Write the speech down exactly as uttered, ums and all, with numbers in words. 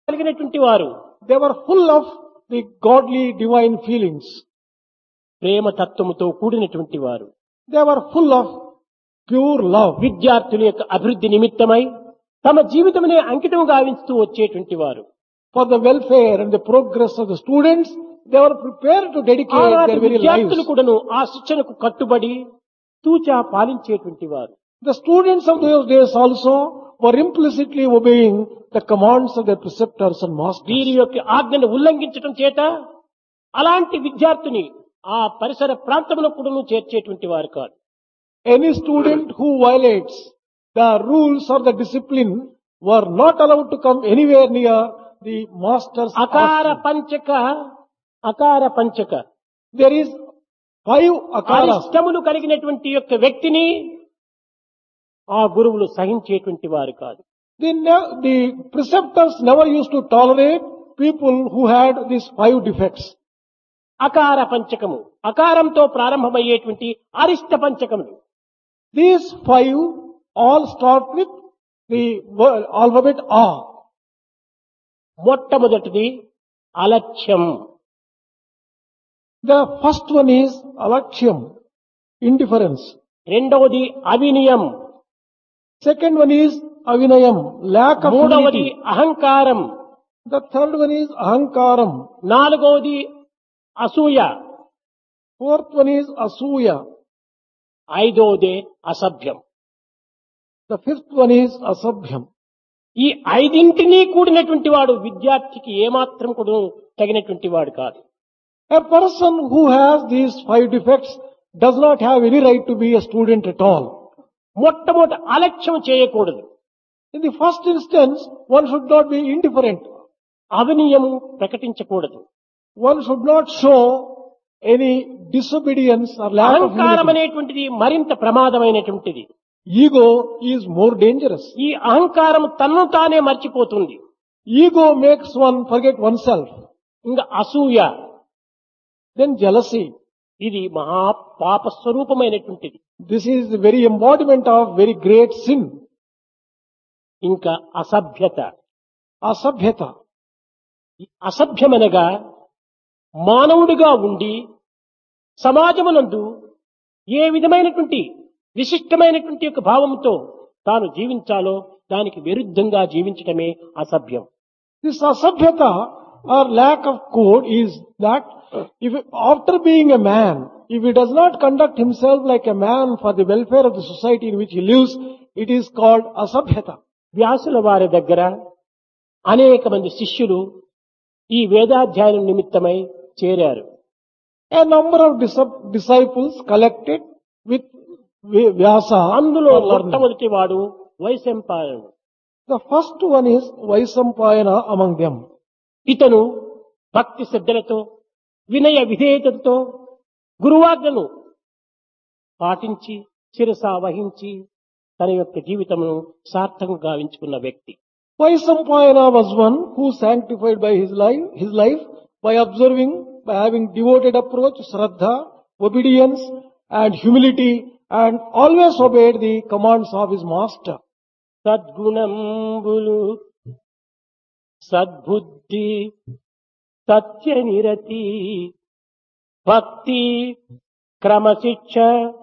కలిగినటువంటి వారు They were full of the godly divine feelings. ప్రేమ తత్వముతో కూడినటువంటి వారు They were full of pure love. విద్యార్థుల యొక్క అభివృద్ధి నిమిత్తమై తమ జీవితమునే అంకితం గావించుతూ వచ్చేటువంటి వారు For the welfare and the progress of the students, they were prepared to dedicate ఆనాటి their very lives. విద్యార్థులు కూడాను ఆ శిక్షణకు కట్టుబడి తూచా పాలించేటువంటి వారు The students of those days also were implicitly obeying the commands of their preceptors and masters. వీరి యొక్క ఆజ్ఞను ఉల్లంఘించడం చేత అలాంటి విద్యార్థిని ఆ పరిసర ప్రాంతంలో కూడాను చేర్చేటువంటి వారు కాదు. Any student who violates the rules or the discipline were not allowed to come anywhere near the master's అకార ashram. పంచక అకార పంచక There is five akaras. అరిష్టములు కలిగినటువంటి యొక్క వ్యక్తిని ఆ గురువులు సహించేటువంటి వారు కాదు. The, ne- the preceptors never used to tolerate people who had these five defects. అకార పంచకము అకారంతో ప్రారంభమయ్యేటువంటి అరిష్ట పంచకములు These five all start with the word, alphabet A. మొట్టమొదటిది అలక్ష్యం, The first one is alaksham, indifference. రెండవది అవినయం, Second one is avinayam, lack of మూడవది humility. అహంకారం, The third one is ahankaram. నాలుగవది అసూయ, Fourth one is asuya. ఐదవదే అసభ్యం. The fifth one is asabhyam. ఈ ఐదింటినీ కూడినటువంటి వాడు విద్యార్థికి ఏమాత్రం కూడా తగినటువంటి వాడు కాదు. A person who has these five defects does not have any right to be a student at all. మొట్టమొదటి అలక్ష్యం చేయకూడదు, In the first instance, one should not be indifferent. అవినయము ప్రకటించకూడదు, One should not show any disobedience or lack of అహంకారం humility. అనేటువంటిది మరింత ప్రమాదమైనటువంటిది. Ego is more dangerous. ఈ అహంకారం తన్ను తానే మర్చిపోతుంది. Ego makes one forget oneself. ఇంకా అసూయ, Then jealousy. ఇది మహా పాప స్వరూపమైనటువంటిది. This is the very embodiment of very great sin. ఇంకా అసభ్యత. Asabhyata. ఈ అసభ్యమనగా మానవుడిగా ఉండి సమాజమునందు ఏ విధమైనటువంటి విశిష్టమైనటువంటి యొక్క భావంతో తాను జీవించాలో దానికి విరుద్ధంగా జీవించటమే అసభ్యం. This asabhyata or lack of code is that if after being a man, if he does not conduct himself like a man for the welfare of the society in which he lives, it is called asabhyata. వ్యాసుల వారి దగ్గర అనేక మంది శిష్యులు ఈ వేదాధ్యయనం నిమిత్తమై చేరారు. A number of dis- disciples collected with V- Vyasa. అందులో for learning. మొట్టమొదటి వాడు వైశంపాయనుడు. The first one is Vaisampayana among them. ఇతను భక్తి శ్రద్ధలతో వినయ విధేయతతో గురువాజ్ఞను పాటించి శిరస వహించి తన యొక్క జీవితమును సార్థకం గావించుకున్న వ్యక్తి. Vaisampayana was one who sanctified by his life, his life by observing, by having devoted approach, shraddha, obedience and humility, and always obeyed the commands of his master. సద్గుణంబులు సద్బుద్ధి సత్య నిరతి భక్తి క్రమశిక్ష